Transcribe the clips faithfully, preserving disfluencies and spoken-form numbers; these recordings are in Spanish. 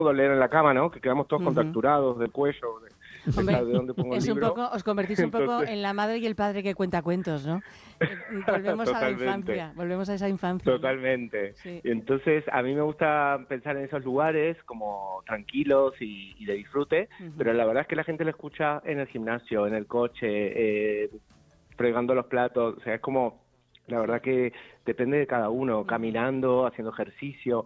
leer en la cama, ¿no? Que quedamos todos Ujú. contracturados del cuello, de, Hombre, de dónde pongo el es un libro. poco, os convertís un poco Entonces, en la madre y el padre que cuenta cuentos, ¿no? Eh, Volvemos a la totalmente. infancia, volvemos a esa infancia, ¿no? Totalmente. Sí. Y entonces a mí me gusta pensar en esos lugares como tranquilos y, y de disfrute, Ujú. pero la verdad es que la gente lo escucha en el gimnasio, en el coche, eh, fregando los platos, o sea, es como, la verdad que depende de cada uno, Ujú. caminando, haciendo ejercicio.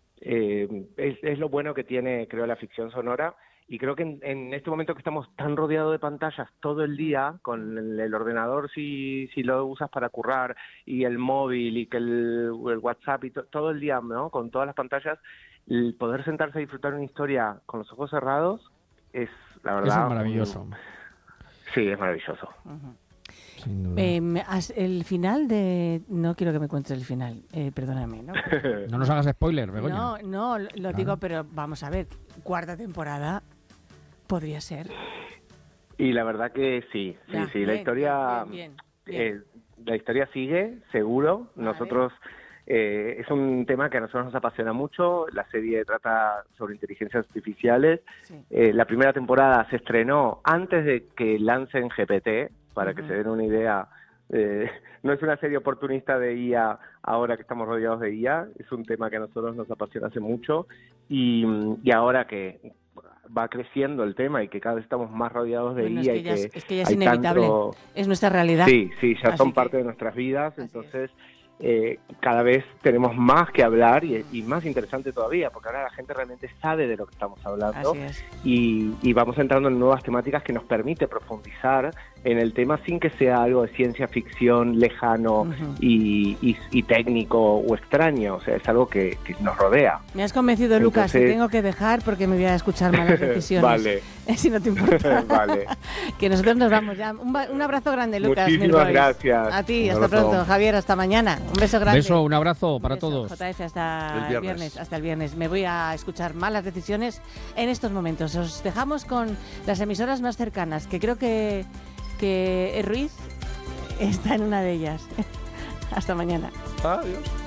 Eh, es, es lo bueno que tiene, creo, la ficción sonora. Y creo que en, en este momento que estamos tan rodeados de pantallas todo el día, con el, el ordenador si, si lo usas para currar, y el móvil, y que el, el WhatsApp, y to, todo el día, ¿no? Con todas las pantallas, el poder sentarse a disfrutar una historia con los ojos cerrados es, la verdad... Eso es maravilloso. Un, sí, es maravilloso. Ujú. Sin duda. Eh, me- as- el final de... No quiero que me cuentes el final, eh, perdóname, ¿no? No nos hagas spoiler, Begoña. No, no, lo lo Claro. digo, pero vamos a ver, cuarta temporada podría ser. Y la verdad que sí, sí, Ya, sí, bien, la historia... bien, bien, bien. Eh, la historia sigue, seguro. Vale. Nosotros, eh, es un tema que a nosotros nos apasiona mucho. La serie trata sobre inteligencias artificiales. Sí. Eh, la primera temporada se estrenó antes de que lancen G P T, para que Ujú. se den una idea. Eh, no es una serie oportunista de I A ahora que estamos rodeados de I A, es un tema que a nosotros nos apasiona hace mucho. Y, y ahora que va creciendo el tema y que cada vez estamos más rodeados de Bueno, es I A que y ya es, que es que ya es hay inevitable, tanto... es nuestra realidad. Sí, sí, ya Así son que- parte de nuestras vidas, así entonces eh, cada vez tenemos más que hablar y, y más interesante todavía, porque ahora la gente realmente sabe de lo que estamos hablando Así es. y, y vamos entrando en nuevas temáticas que nos permite profundizar en el tema sin que sea algo de ciencia ficción lejano Ujú. y, y- y técnico o extraño, o sea, es algo que, que nos rodea. Me has convencido, Lucas, te Entonces- tengo que dejar porque me voy a escuchar malas decisiones. Vale. Si no te importa. Vale. Que nosotros nos vamos ya. Un, ba- un abrazo grande, Lucas. Muchísimas Milbois. gracias. A ti, Un hasta abrazo. pronto. Javier, hasta mañana. Un beso grande. Beso, un abrazo para Beso, todos. J F, hasta El el viernes. viernes. Hasta el viernes. Me voy a escuchar malas decisiones en estos momentos. Os dejamos con las emisoras más cercanas, que creo que, que Ruiz está en una de ellas. Hasta mañana. Adiós.